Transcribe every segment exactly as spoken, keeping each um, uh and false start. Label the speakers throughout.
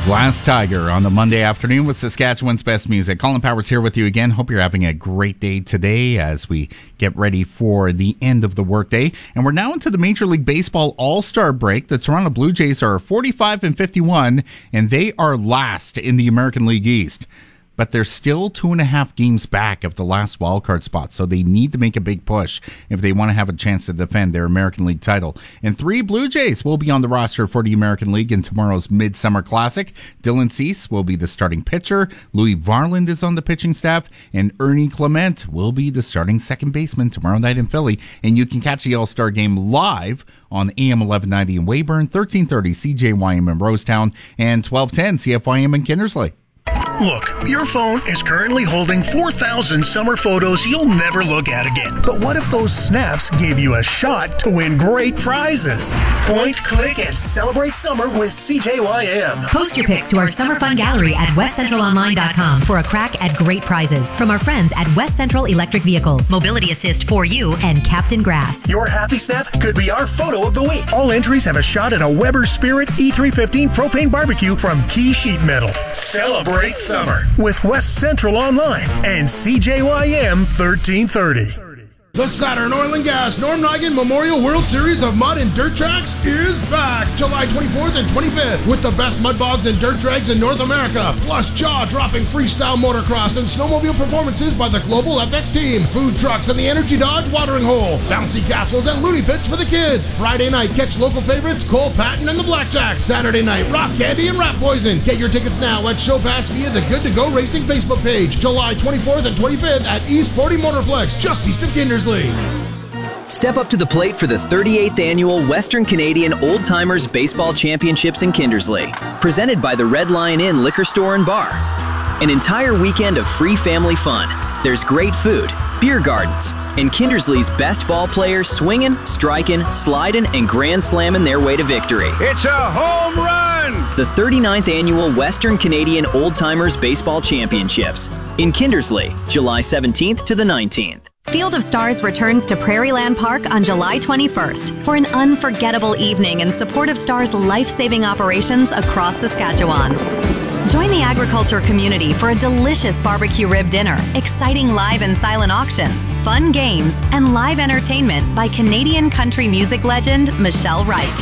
Speaker 1: Glass Tiger on the Monday afternoon with Saskatchewan's best music. Colin Powers here with you again. Hope you're having a great day today as we get ready for the end of the workday. And we're now into the Major League Baseball All-Star break. The Toronto Blue Jays are forty-five and fifty-one, and they are last in the American League East. But they're still two and a half games back of the last wildcard spot, so they need to make a big push if they want to have a chance to defend their American League title. And three Blue Jays will be on the roster for the American League in tomorrow's Midsummer Classic. Dylan Cease will be the starting pitcher, Louis Varland is on the pitching staff, and Ernie Clement will be the starting second baseman tomorrow night in Philly. And you can catch the All-Star Game live on A M eleven ninety in Weyburn, thirteen thirty C J Y M in Rosetown, and twelve ten C F Y M in Kindersley.
Speaker 2: Look, your phone is currently holding four thousand summer photos you'll never look at again. But what if those snaps gave you a shot to win great prizes? Point, click, and celebrate summer with C J Y M.
Speaker 3: Post your pics to our Summer Fun Gallery at west central online dot com for a crack at great prizes from our friends at West Central Electric Vehicles, Mobility Assist for You, and Captain Grass.
Speaker 2: Your happy snap could be our photo of the week. All entries have a shot at a Weber Spirit E three fifteen propane barbecue from Key Sheet Metal. Celebrate summer with West Central Online and C J Y M thirteen thirty.
Speaker 4: The Saturn Oil and Gas Norm Nigan Memorial World Series of Mud and Dirt Tracks is back July twenty-fourth and twenty-fifth with the best mud bogs and dirt drags in North America, plus jaw-dropping freestyle motocross and snowmobile performances by the Global F X team, food trucks and the Energy Dodge watering hole, bouncy castles and loony pits for the kids. Friday night, catch local favorites Cole Patton and the Blackjacks. Saturday night, Rock Candy and Rat Poison. Get your tickets now at Show Pass via the Good to Go Racing Facebook page. July twenty-fourth and twenty-fifth at East forty Motorplex, just east of Kindersley.
Speaker 5: Step up to the plate for the thirty-eighth Annual Western Canadian Old Timers Baseball Championships in Kindersley, presented by the Red Lion Inn Liquor Store and Bar. An entire weekend of free family fun. There's great food, beer gardens, and Kindersley's best ball players swinging, striking, sliding, and grand slamming their way to victory.
Speaker 6: It's a home run!
Speaker 5: The thirty-ninth Annual Western Canadian Old Timers Baseball Championships in Kindersley, July seventeenth to the nineteenth.
Speaker 3: Field of Stars returns to Prairieland Park on July twenty-first for an unforgettable evening in support of Stars' life-saving operations across Saskatchewan. Join the agriculture community for a delicious barbecue rib dinner, exciting live and silent auctions, fun games, and live entertainment by Canadian country music legend Michelle Wright.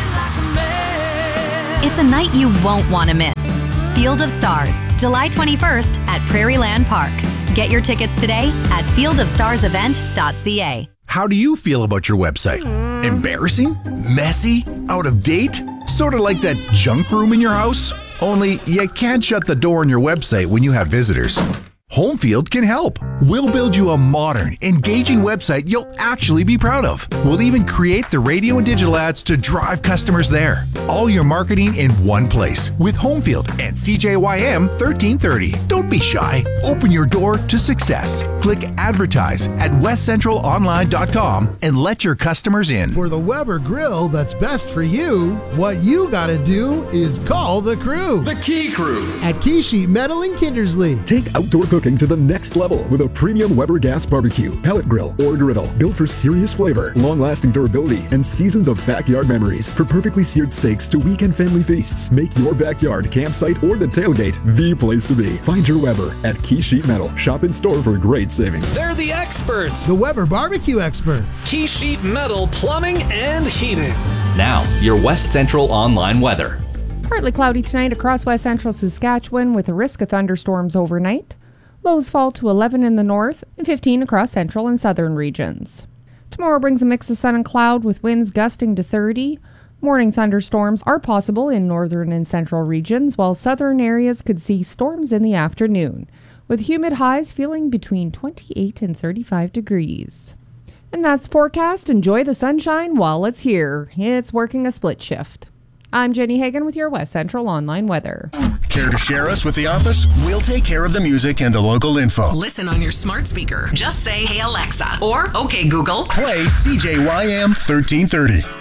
Speaker 3: It's a night you won't want to miss. Field of Stars, July twenty-first at Prairieland Park. Get your tickets today at field of stars event dot c a.
Speaker 7: How do you feel about your website? Embarrassing? Messy? Out of date? Sort of like that junk room in your house? Only you can't shut the door on your website when you have visitors. Homefield can help. We'll build you a modern, engaging website you'll actually be proud of. We'll even create the radio and digital ads to drive customers there. All your marketing in one place with Homefield and C J Y M thirteen thirty. Don't be shy. Open your door to success. Click advertise at west central online dot com and let your customers in.
Speaker 8: For the Weber grill that's best for you, what you gotta do is call the crew.
Speaker 6: The Key Crew
Speaker 8: at Key Sheet Metal in Kindersley.
Speaker 9: Take outdoor cooking to the next level with a premium Weber gas barbecue, pellet grill, or griddle built for serious flavor, long-lasting durability, and seasons of backyard memories. For perfectly seared steaks to weekend family feasts, make your backyard, campsite, or the tailgate the place to be. Find your Weber at Key Sheet Metal. Shop in store for great savings.
Speaker 6: They're the experts.
Speaker 8: The Weber barbecue experts.
Speaker 6: Key Sheet Metal plumbing and heating.
Speaker 10: Now, your West Central online weather.
Speaker 11: Partly cloudy tonight across West Central Saskatchewan with a risk of thunderstorms overnight. Lows fall to eleven in the north and fifteen across central and southern regions. Tomorrow brings a mix of sun and cloud with winds gusting to thirty. Morning thunderstorms are possible in northern and central regions, while southern areas could see storms in the afternoon, with humid highs feeling between twenty-eight and thirty-five degrees. And that's forecast. Enjoy the sunshine while it's here. It's working a split shift. I'm Jenny Hagan with your West Central Online weather.
Speaker 2: Care to share us with the office? We'll take care of the music and the local info.
Speaker 12: Listen on your smart speaker. Just say, "Hey Alexa," or "Okay Google."
Speaker 2: Play C J Y M thirteen thirty.